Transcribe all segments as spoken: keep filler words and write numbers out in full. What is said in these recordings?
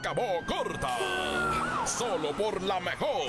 acabó corta. Solo por la mejor.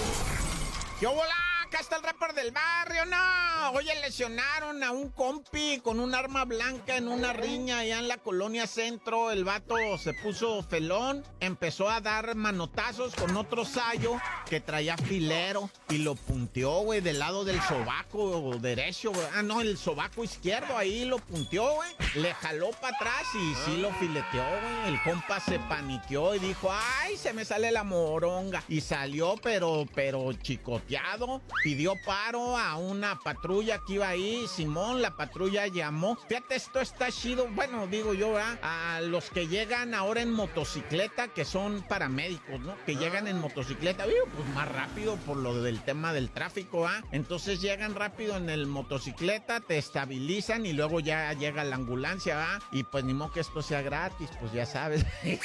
¡Yo volá! Acá está el rapper del barrio, no. Oye, lesionaron a un compi con un arma blanca en una riña allá en la colonia Centro. El vato se puso felón, empezó a dar manotazos con otro sayo que traía filero y lo punteó, güey, del lado del sobaco derecho, güey. Ah, no, el sobaco izquierdo, ahí lo punteó, güey. Le jaló para atrás y sí lo fileteó, güey. El compa se paniqueó y dijo, ay, se me sale la moronga. Y salió, pero, pero chicoteado. Pidió paro a una patrulla que iba ahí, Simón, la patrulla llamó. Fíjate, esto está chido, bueno, digo yo, ¿verdad? A los que llegan ahora en motocicleta, que son paramédicos, ¿no? Que llegan en motocicleta, digo, pues más rápido por lo del tema del tráfico, ¿ah? Entonces llegan rápido en el motocicleta, te estabilizan y luego ya llega la ambulancia, ¿ah? Y pues ni modo que esto sea gratis, pues ya sabes.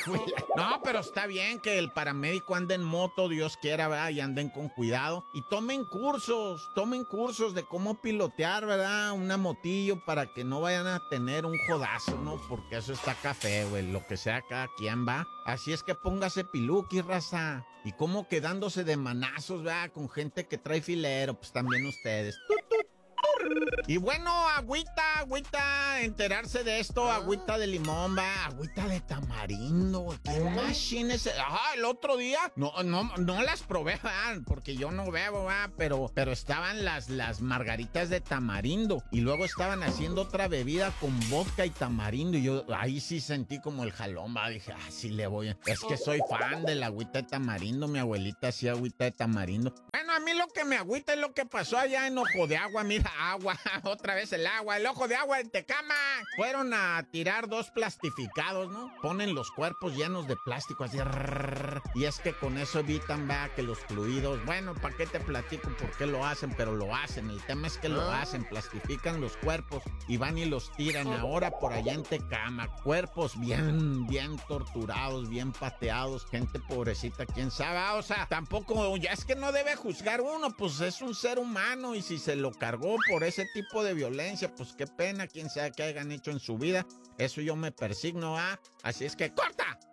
No, pero está bien que el paramédico ande en moto, Dios quiera, ¿verdad? Y anden con cuidado y tomen cursos, tomen cursos de cómo pilotear, ¿verdad? Una motillo para que no vayan a tener un jodazo, ¿no? Porque eso está café, güey, lo que sea cada quien va. Así es que póngase piluqui, raza. Y como quedándose de manazos, ¿verdad? Con gente que trae filero, pues también ustedes. ¡Tut, tut! Y bueno, agüita, agüita, enterarse de esto, agüita de limón, va, agüita de tamarindo, qué machines. Ajá, el otro día, no, no, no las probé, va, porque yo no bebo, va, pero, pero estaban las, las margaritas de tamarindo, y luego estaban haciendo otra bebida con vodka y tamarindo, y yo ahí sí sentí como el jalón, va, dije, ah, sí le voy, es que soy fan de la agüita de tamarindo, mi abuelita hacía agüita de tamarindo. Bueno, a mí lo que me agüita es lo que pasó allá en Ojo de Agua, mira, agua, otra vez el agua, el Ojo de Agua en Tecama. Fueron a tirar dos plastificados, ¿no? Ponen los cuerpos llenos de plástico así, rrr, y es que con eso evitan, va, que los fluidos, bueno, ¿para qué te platico por qué lo hacen? Pero lo hacen, el tema es que lo hacen, plastifican los cuerpos y van y los tiran ahora por allá en Tecama, cuerpos bien, bien torturados, bien pateados, gente pobrecita, quién sabe, o sea, tampoco, ya es que no debe juzgar uno, pues es un ser humano y si se lo cargó por ese tipo de violencia, pues qué pena, quien sea que hayan hecho en su vida, eso yo me persigno a, así es que ¡corta!